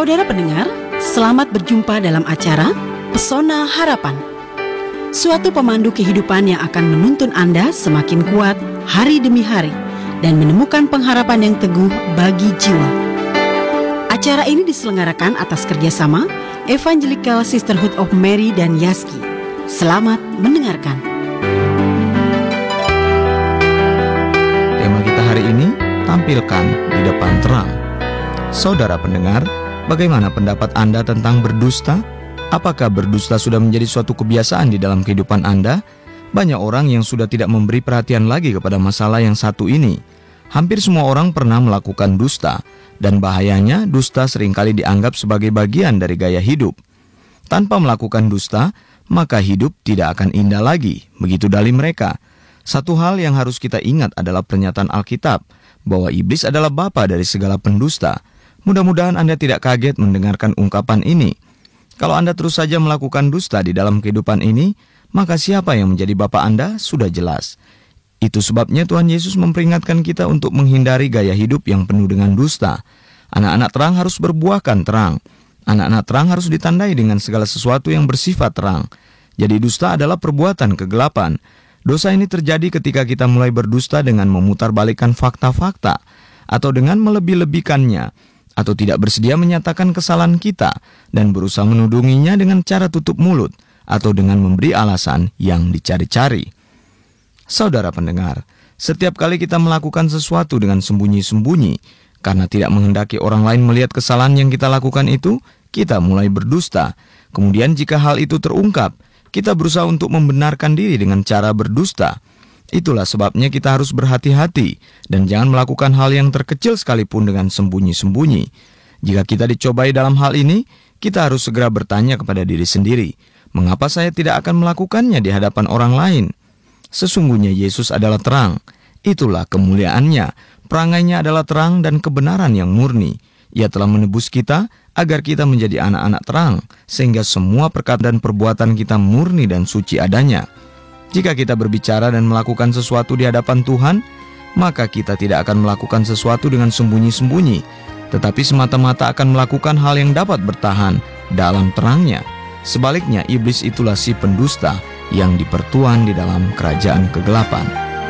Saudara pendengar, selamat berjumpa dalam acara Pesona Harapan. Suatu pemandu kehidupan yang akan menuntun Anda semakin kuat hari demi hari dan menemukan pengharapan yang teguh bagi jiwa. Acara ini diselenggarakan atas kerjasama Evangelical Sisterhood of Mary dan Yaski. Selamat mendengarkan. Tema kita hari ini, tampilkan di depan terang. Saudara pendengar, bagaimana pendapat Anda tentang berdusta? Apakah berdusta sudah menjadi suatu kebiasaan di dalam kehidupan Anda? Banyak orang yang sudah tidak memberi perhatian lagi kepada masalah yang satu ini. Hampir semua orang pernah melakukan dusta, dan bahayanya dusta seringkali dianggap sebagai bagian dari gaya hidup. Tanpa melakukan dusta, maka hidup tidak akan indah lagi, begitu dalih mereka. Satu hal yang harus kita ingat adalah pernyataan Alkitab, bahwa iblis adalah bapa dari segala pendusta. Mudah-mudahan Anda tidak kaget mendengarkan ungkapan ini. Kalau Anda terus saja melakukan dusta di dalam kehidupan ini, maka siapa yang menjadi bapa Anda sudah jelas. Itu sebabnya Tuhan Yesus memperingatkan kita untuk menghindari gaya hidup yang penuh dengan dusta. Anak-anak terang harus berbuahkan terang. Anak-anak terang harus ditandai dengan segala sesuatu yang bersifat terang. Jadi dusta adalah perbuatan kegelapan. Dosa ini terjadi ketika kita mulai berdusta dengan memutarbalikkan fakta-fakta, atau dengan melebih-lebihkannya, atau tidak bersedia menyatakan kesalahan kita dan berusaha menudunginya dengan cara tutup mulut atau dengan memberi alasan yang dicari-cari. Saudara pendengar, setiap kali kita melakukan sesuatu dengan sembunyi-sembunyi karena tidak menghendaki orang lain melihat kesalahan yang kita lakukan itu, kita mulai berdusta. Kemudian jika hal itu terungkap, kita berusaha untuk membenarkan diri dengan cara berdusta. Itulah sebabnya kita harus berhati-hati dan jangan melakukan hal yang terkecil sekalipun dengan sembunyi-sembunyi. Jika kita dicobai dalam hal ini, kita harus segera bertanya kepada diri sendiri, mengapa saya tidak akan melakukannya di hadapan orang lain? Sesungguhnya Yesus adalah terang. Itulah kemuliaannya. Perangainya adalah terang dan kebenaran yang murni. Ia telah menebus kita agar kita menjadi anak-anak terang, sehingga semua perkataan dan perbuatan kita murni dan suci adanya. Jika kita berbicara dan melakukan sesuatu di hadapan Tuhan, maka kita tidak akan melakukan sesuatu dengan sembunyi-sembunyi, tetapi semata-mata akan melakukan hal yang dapat bertahan dalam terangnya. Sebaliknya, iblis itulah si pendusta yang dipertuan di dalam kerajaan kegelapan.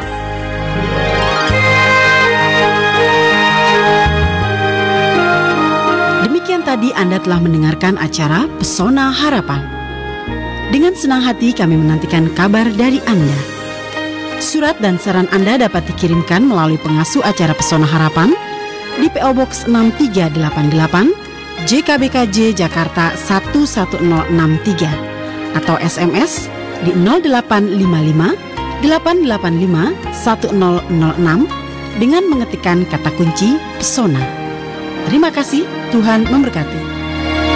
Demikian tadi Anda telah mendengarkan acara Pesona Harapan. Dengan senang hati kami menantikan kabar dari Anda. Surat dan saran Anda dapat dikirimkan melalui pengasuh acara Pesona Harapan di PO Box 6388 JKBKJ Jakarta 11063 atau SMS di 0855 885 1006 dengan mengetikkan kata kunci Pesona. Terima kasih, Tuhan memberkati.